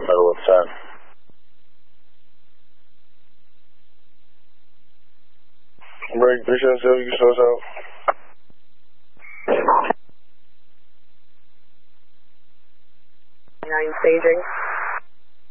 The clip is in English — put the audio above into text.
middle of 10. Break 377, you can show us out. 9 staging.